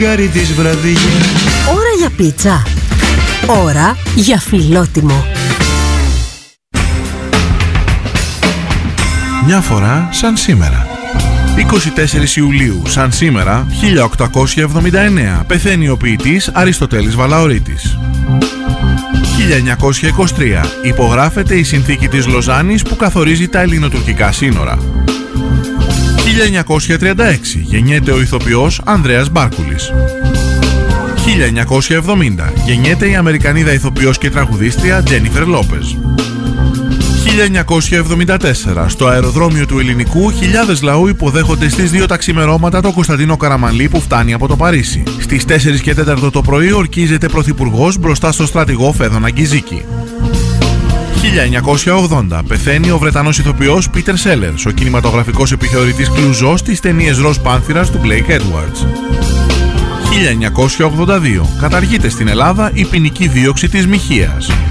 φεγγάρι της βραδιάς. Ώρα για πίτσα. Ώρα για φιλότιμο. Μια φορά σαν σήμερα. 24 Ιουλίου, σαν σήμερα, 1879, πεθαίνει ο ποιητής Αριστοτέλης Βαλαωρίτης. 1923, υπογράφεται η Συνθήκη της Λοζάνης που καθορίζει τα ελληνοτουρκικά σύνορα. 1936, γεννιέται ο ηθοποιός Ανδρέας Μπάρκουλης. 1970, γεννιέται η Αμερικανίδα ηθοποιός και τραγουδίστρια Τζένιφερ Λόπεζ. 1974, στο αεροδρόμιο του Ελληνικού, χιλιάδες λαού υποδέχονται στις 2 τα ξημερώματα τον Κωνσταντίνο Καραμανλή που φτάνει από το Παρίσι. Στις 4 και 4 το πρωί ορκίζεται πρωθυπουργός μπροστά στο στρατηγό Φέδωνα Γκιζίκη. 1980, πεθαίνει ο Βρετανός ηθοποιός Πίτερ Σέλερς, ο κινηματογραφικός επιθεωρητής Κλουζό στις ταινίες Ροζ Πάνθηρας του Μπλέικ Έντουαρτς. 1982, καταργείται στην Ελλάδα η ποινική δίωξη της μοιχείας.